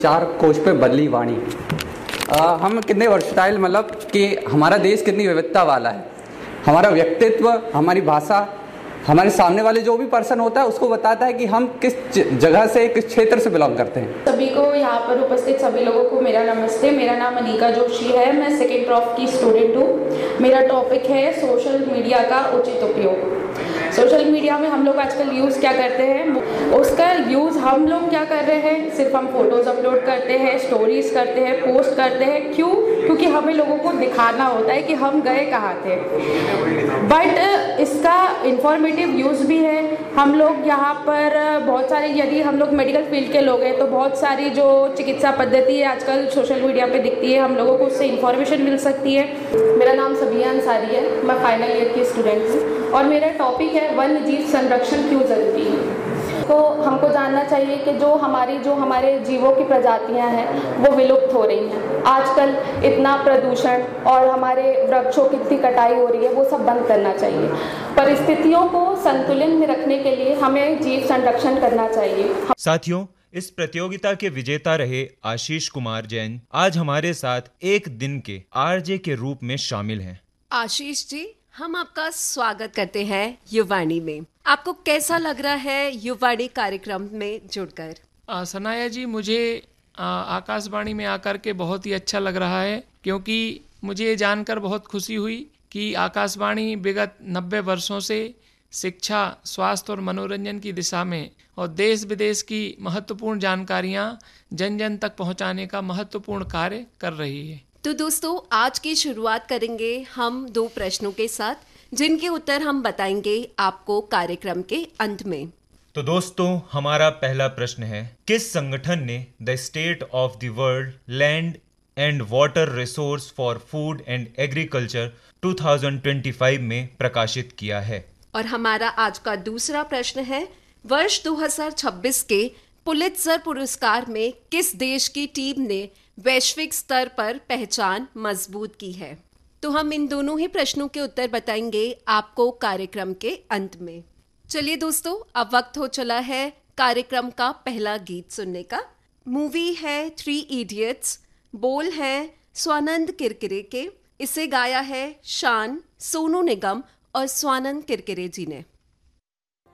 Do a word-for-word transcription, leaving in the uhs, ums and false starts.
चार कोश पे बदली वाणी। आ, हम कितने वर्सटाइल, मतलब कि हमारा देश कितनी विविधता वाला है। हमारा व्यक्तित्व, हमारी भाषा, हमारे सामने वाले जो भी पर्सन होता है उसको बताता है कि हम किस जगह से, किस क्षेत्र से बिलोंग करते हैं। सभी को यहाँ पर उपस्थित सभी लोगों को मेरा नमस्ते। मेरा नाम अनिका जोशी है। मैं सेकेंड प्रॉफ की स्टूडेंट हूँ। मेरा टॉपिक है सोशल मीडिया का उचित उपयोग। सोशल मीडिया में हम लोग आजकल यूज़ क्या करते हैं, उसका यूज़ हम लोग क्या कर रहे हैं, सिर्फ हम फोटोज़ अपलोड करते हैं, स्टोरीज़ करते हैं, पोस्ट करते हैं। क्यों? क्योंकि हमें लोगों को दिखाना होता है कि हम गए कहाँ थे। बट इसका इंफॉर्मेटिव यूज़ भी है। हम लोग यहाँ पर बहुत सारे, यदि हम लोग मेडिकल फील्ड के लोग हैं तो बहुत सारी जो चिकित्सा पद्धति है आजकल सोशल मीडिया पे दिखती है, हम लोगों को उससे इन्फॉर्मेशन मिल सकती है। मेरा नाम सबिया अंसारी है। मैं फाइनल ईयर की स्टूडेंट हूँ और मेरा टॉपिक है वन्य जीव संरक्षण क्यों ज़रूरी है। तो हमको जानना चाहिए कि जो हमारी जो हमारे जीवों की प्रजातियां हैं वो विलुप्त हो रही हैं। आजकल इतना प्रदूषण और हमारे वृक्षों की इतनी कटाई हो रही है, वो सब बंद करना चाहिए। परिस्थितियों को संतुलन में रखने के लिए हमें जीव संरक्षण करना चाहिए। साथियों, इस प्रतियोगिता के विजेता रहे आशीष कुमार जैन आज हमारे साथ एक दिन के आरजे के रूप में शामिल हैं। आशीष जी, हम आपका स्वागत करते हैं युवाणी में। आपको कैसा लग रहा है युवाणी कार्यक्रम में जुड़कर? सनाया जी, मुझे आ, आकाशवाणी में आकर के बहुत ही अच्छा लग रहा है, क्योंकि मुझे ये जानकर बहुत खुशी हुई कि आकाशवाणी विगत नब्बे वर्षों से शिक्षा, स्वास्थ्य और मनोरंजन की दिशा में और देश विदेश की महत्वपूर्ण जानकारियाँ जन जन तक पहुँचाने का महत्वपूर्ण कार्य कर रही है। तो दोस्तों, आज की शुरुआत करेंगे हम दो प्रश्नों के साथ, जिनके उत्तर हम बताएंगे आपको कार्यक्रम के अंत में। तो दोस्तों, हमारा पहला प्रश्न है, किस संगठन ने the state of the world land and water resource for food and agriculture दो हज़ार पच्चीस में प्रकाशित किया है? और हमारा आज का दूसरा प्रश्न है, वर्ष दो हज़ार छब्बीस के पुलित्जर पुरस्कार में किस देश की टीम ने वैश्विक स्तर पर पहचान मजबूत की है? तो हम इन दोनों ही प्रश्नों के उत्तर बताएंगे आपको कार्यक्रम के अंत में। चलिए दोस्तों, अब वक्त हो चला है कार्यक्रम का पहला गीत सुनने का। मूवी है थ्री इडियट्स। बोल है स्वानंद किरकिरे के। इसे गाया है शान, सोनू निगम और स्वानंद किरकिरे जी ने।